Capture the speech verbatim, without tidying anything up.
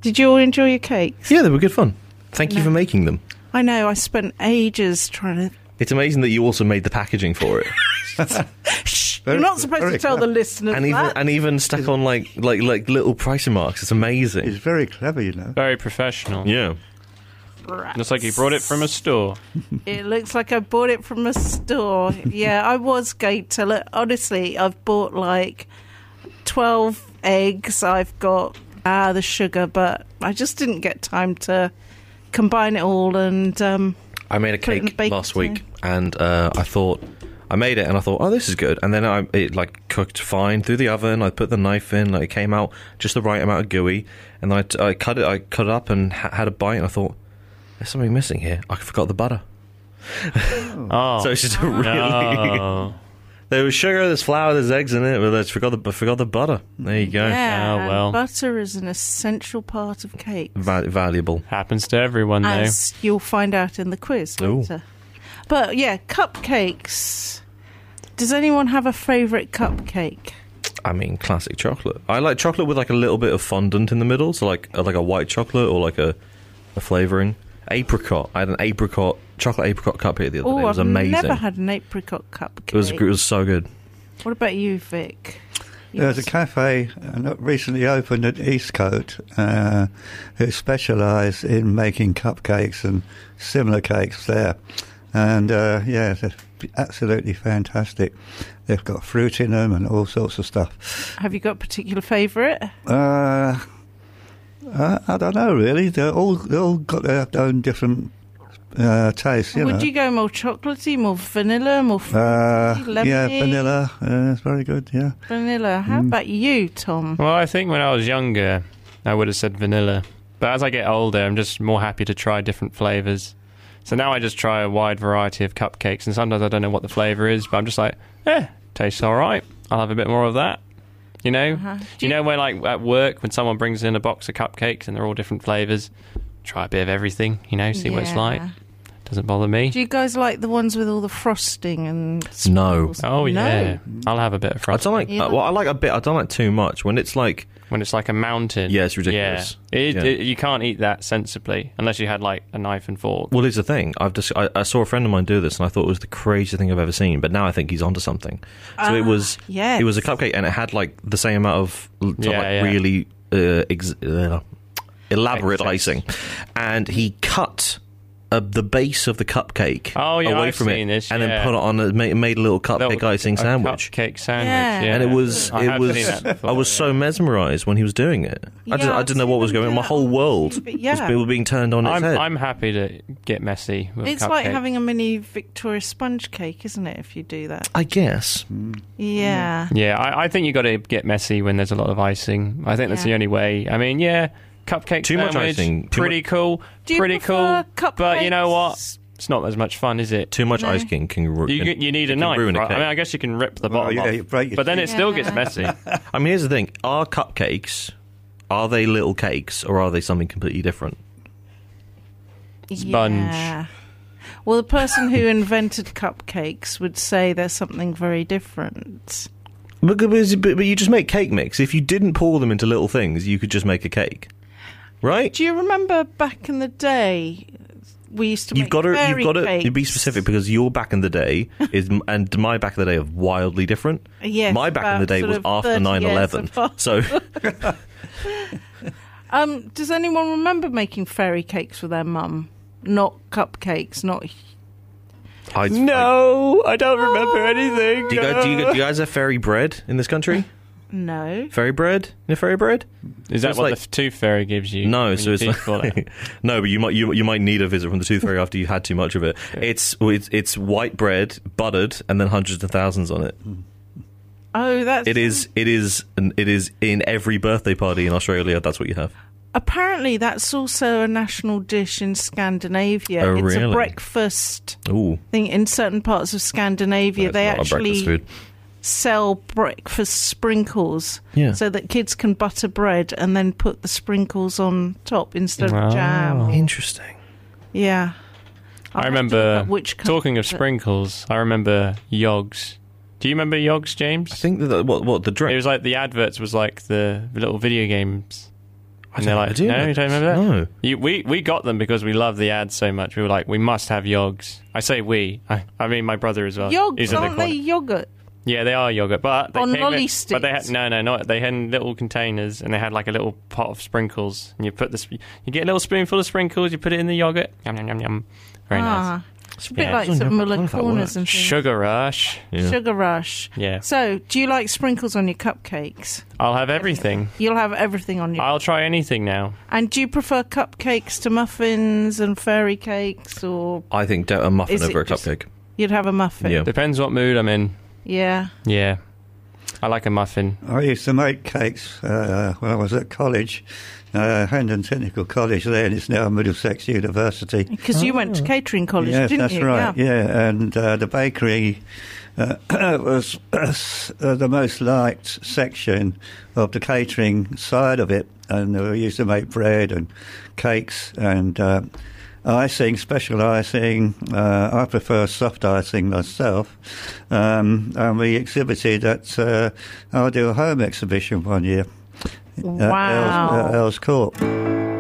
Did you all enjoy your cakes? Yeah, they were good fun. Thank you No. for making them. I know, I spent ages trying to... It's amazing that you also made the packaging for it. Shh! Very- You're not supposed very to tell the clever. listeners and even that. and even stuck on like like like little pricing marks. It's amazing. He's very clever, you know. Very professional. Yeah. Looks like he brought it from a store. It looks like I bought it from a store. Yeah, I was going to look. Honestly, I've bought like twelve eggs. I've got ah the sugar, but I just didn't get time to combine it all. And um, I made a Put it in the cake baking last week, tray. and uh, I thought I made it, and I thought, oh, this is good. And then I it like cooked fine through the oven. I put the knife in, like it came out just the right amount of gooey, and then I, t- I cut it. I cut it up and ha- had a bite, and I thought, there's something missing here. I forgot the butter. Oh. So it's just a really. No. There was sugar, there's flour, there's eggs in it, but I forgot the I forgot the butter. There you go. yeah, Oh, well. butter is an essential part of cake, Va- valuable. Happens to everyone, though. as you'll find out in the quiz Ooh. later. But yeah, cupcakes. Does anyone have a favourite cupcake? I mean, classic chocolate. I like chocolate with like a little bit of fondant in the middle, so like like a white chocolate or like a, a flavouring. Apricot. I had an apricot chocolate apricot cupcake the other Oh, day. It was I've amazing. never had an apricot cupcake. It was it was so good. What about you, Vic? There's a Yes. cafe uh, recently opened at Eastcote uh, who specialise in making cupcakes and similar cakes there. And uh, yeah, they're absolutely fantastic. They've got fruit in them and all sorts of stuff. Have you got a particular favourite? Uh, uh, I don't know really. They're all they all got their own different uh, tastes. You Would know. you go more chocolatey, more vanilla, more fruity, Uh, lemony? yeah, vanilla. Uh, it's very good. Yeah. Vanilla. How Mm. about you, Tom? Well, I think when I was younger, I would have said vanilla. But as I get older, I'm just more happy to try different flavours. So now I just try a wide variety of cupcakes, and sometimes I don't know what the flavour is, but I'm just like, eh, tastes all right. I'll have a bit more of that. You know? Uh-huh. Do You know when, like, at work, when someone brings in a box of cupcakes and they're all different flavours, try a bit of everything, you know, see what it's Yeah. like. Doesn't bother me. Do you guys like the ones with all the frosting and No. sprinkles? Oh, No. yeah. I'll have a bit of I frosting. don't like. Yeah. Uh, well, I like a bit. I don't like too much. When it's like, When it's like a mountain. yeah, it's ridiculous. Yeah. It, Yeah. It, you can't eat that sensibly unless you had, like, a knife and fork. Well, here's the thing. I've just I, I saw a friend of mine do this, and I thought it was the craziest thing I've ever seen. But now I think he's onto something. So it Ah, was. yes. It was a cupcake, and it had like the same amount of l- Yeah, like yeah. really uh, ex- uh, elaborate Excess. icing, and he cut. Uh, the base of the cupcake Oh, yeah, away I've from seen it, this, and yeah. then put it on. A, made, made a little cupcake Little- icing a sandwich, Cupcake sandwich, Yeah. yeah. and it was I it have was. seen that before, I was yeah. so mesmerised when he was doing it. I, just, Yeah, I didn't know what was I've seen going on. them My do whole that on world YouTube, was yeah. people being turned on its I'm, head. I'm happy to get messy with It's cupcakes. like having a mini Victoria sponge cake, isn't it, if you do that? I guess. Yeah. Yeah, I, I think you got to get messy when there's a lot of icing. I think that's Yeah. the only way. I mean, yeah, cupcake Too much sandwich, icing, too pretty cool, Do you pretty prefer cool. But you know what? cupcakes? It's not as much fun, is it? Too much No. ice king can, ru- You, can you need a can knife, ruin a right? I cake. mean, I guess you can rip the Well, bottom yeah, you off, break your but then it teeth. still Yeah. gets messy. I mean, here's the thing: are cupcakes are they little cakes or are they something completely different? Sponge. Yeah. Well, the person who invented cupcakes would say there's something very different. But, but, but you just make cake mix. If you didn't pour them into little things, you could just make a cake, right? Do you remember back in the day we used to You've make got to fairy you've got to cakes? be specific because your back in the day is and my back in the day are wildly different. Yes, my back in the about day sort was of after thirty nine years eleven. apart. So Um, does anyone remember making fairy cakes with their mum? Not cupcakes, not... I, No, I don't remember anything. do you guys do you, do you guys have fairy bread in this country? No. Fairy bread? You know fairy bread? Is that it's what like- the tooth fairy gives you? No, when so your it's teeth fall out? like, no, but you might you, you might need a visit from the tooth fairy after you've had too much of it. It's it's it's white bread, buttered, and then hundreds of thousands on it. Oh, that's... It is it is and it is in every birthday party in Australia. That's what you have. Apparently, that's also a national dish in Scandinavia. Oh, it's really? a breakfast Ooh, thing in certain parts of Scandinavia. that's they not a breakfast actually food. sell breakfast sprinkles Yeah. so that kids can butter bread and then put the sprinkles on top instead Wow. of jam. Interesting. Yeah. I'll I have to look remember, up which talking of country- sprinkles, I remember Yogs. Do you remember Yogs, James? I think that what what the It drink. was like the adverts was like the little video games. And they're like, I do no, know. you don't remember that? No. You, we, we got them because we loved the ads so much. We were like, we must have yogs. I say we. I, I mean my brother as well. He's Yoghurts, what they aren't call they it. yogurt? Yeah, they are yogurt, but they On came lolly in, sticks? But they had no, no, not they had in little containers, and they had like a little pot of sprinkles, and you put this, you get a little spoonful of sprinkles, you put it in the yogurt, yum yum yum yum, very ah, nice. It's a bit Yeah. like I some wonder Muller if that Corners works. and things. Sugar rush, Yeah. Sugar rush. yeah. So, do you like sprinkles on your cupcakes? I'll have everything. You'll have everything on your. I'll try anything now. And do you prefer cupcakes to muffins and fairy cakes, or I think do- a muffin Is it over a just- cupcake. you'd have a muffin? Yeah. Depends what mood I'm in. Yeah. Yeah, I like a muffin. I used to make cakes uh, when I was at college, uh, Hendon Technical College there, and it's now Middlesex University. Because you went to catering college, Yes, didn't that's you? right. Yeah. Yeah, and uh, the bakery uh, was uh, the most liked section of the catering side of it, and we used to make bread and cakes and uh, icing, special icing. Uh, I prefer soft icing myself, um, and we exhibited at uh, our do a home exhibition one year. Wow. At Earls, at Earls Court.